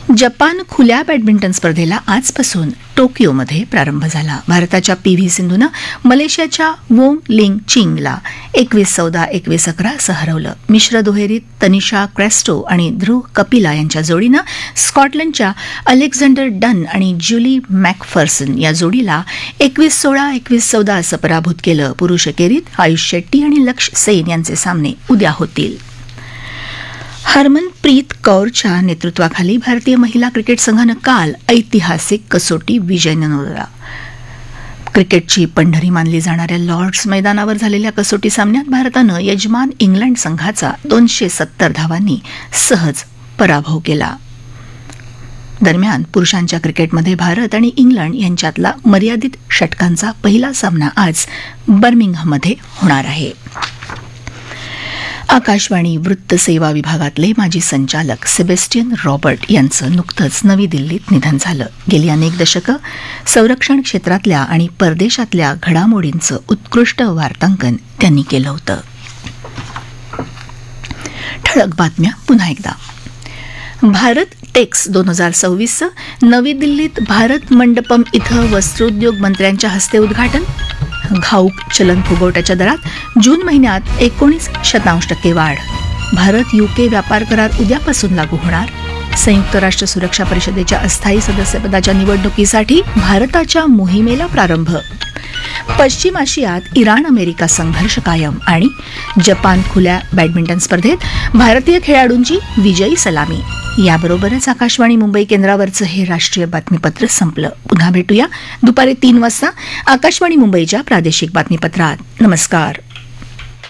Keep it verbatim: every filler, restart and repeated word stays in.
Japan खुल्या badminton स्पर्धेला आजपासून टोकियोमध्ये प्रारंभ झाला. भारताच्या पी व्ही सिंधूनं मलेशियाच्या वोंग लिंग चिंगला एकवीस चौदा एकवीस अकरा असं हरवलं. मिश्र दुहेरीत तनिषा क्रेस्टो आणि ध्रुव कपिला यांच्या जोडीनं स्कॉटलंडच्या अलेक्झांडर डन आणि ज्युली मॅकफर्सन या जोडीला एकवीस सोळा एकवीस चौदा असं पराभूत केलं. पुरुष एकेरीत आयुष शेट्टी आणि लक्ष्य सेन यांचे सामने उद्या होतील. हरमनप्रीत कौरच्या नेतृत्वाखाली भारतीय महिला क्रिकेट संघानं काल ऐतिहासिक कसोटी विजय नोंदवला. क्रिकेटची पंढरी मानली जाणाऱ्या लॉर्ड्स मैदानावर झालेल्या कसोटी सामन्यात भारतानं यजमान इंग्लंड संघाचा दोनशे सत्तर धावांनी सहज पराभव केला. दरम्यान पुरुषांच्या क्रिकेटमध्ये भारत आणि इंग्लंड यांच्यातला मर्यादित षटकांचा पहिला सामना आज बर्मिंगहममध्ये होणार आहे. आकाशवाणी वृत्त सेवा विभागातले माजी संचालक सेबेस्टियन रॉबर्ट यांचं नुकतंच नवी दिल्लीत निधन झालं. गेली अनेक दशकं संरक्षण क्षेत्रातल्या आणि परदेशातल्या घडामोडींचं उत्कृष्ट वार्तांकन त्यांनी केलं होतं. ठळक बातम्या पुन्हा एकदा. भारत टेक्स दोन हजार सव्वीसचं नवी दिल्लीत भारत मंडपम इथं वस्त्रोद्योग मंत्र्यांच्या हस्ते उद्घाटन. घाऊक चलन फुगवट्याच्या दरात जून महिन्यात एकोणीस शतांश टक्के वाढ. भारत युके व्यापार करार उद्यापासून लागू होणार. संयुक्त राष्ट्र सुरक्षा परिषदेच्या अस्थायी सदस्यपदाच्या निवडणुकीसाठी भारताच्या मोहिमेला प्रारंभ. पश्चिम आशियात इराण अमेरिका संघर्ष कायम. आणि जपान खुल्या बॅडमिंटन स्पर्धेत भारतीय खेळाडूंची विजयी सलामी. याबरोबरच आकाशवाणी मुंबई केंद्रावरचं हे राष्ट्रीय बातमीपत्र संपलं. पुन्हा भेटूया दुपारी तीन वाजता आकाशवाणी मुंबईच्या प्रादेशिक बातमीपत्रात. नमस्कार.